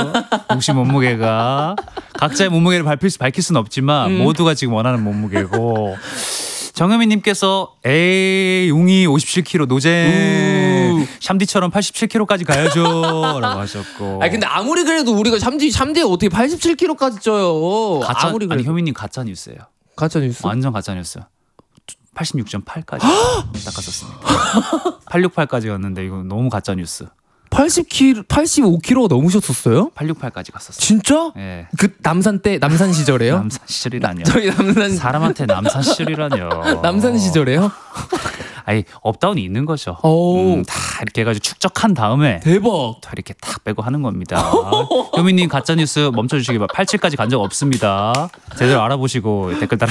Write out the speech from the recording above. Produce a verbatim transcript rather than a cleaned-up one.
혹시 몸무게가 각자의 몸무게를 밝힐, 수, 밝힐 수는 없지만 음. 모두가 지금 원하는 몸무게고 정현미님께서 에이 용이 오십칠 킬로그램 노잼 샴디처럼 팔십칠 킬로그램까지 가야죠 라고 하셨고 아니 근데 아무리 그래도 우리가 샴디, 샴디에 어떻게 팔십칠 킬로그램까지 쪄요. 가짜, 아무리 그래도. 아니 효민님 가짜뉴스예요. 가짜뉴스? 완전 가짜뉴스. 팔십육 점 팔까지 닦았었습니다. 팔백육십팔까지 갔는데 이거 너무 가짜뉴스. 팔십 킬로그램, 팔십오 킬로그램가 넘으셨었어요? 팔백육십팔까지 갔었어요. 진짜? 예. 그 남산 때 남산 시절에요? 남산 시절이라뇨. 저희 남산 사람한테 남산 시절이라뇨. 남산 시절에요? 아니 업다운이 있는 거죠. 음, 다 이렇게 해가지고 축적한 다음에 대박. 다 이렇게 탁 빼고 하는 겁니다. 효민님 가짜뉴스 멈춰주시기 바랍니다. 팔십칠까지 간 적 없습니다. 제대로 알아보시고 댓글 달아.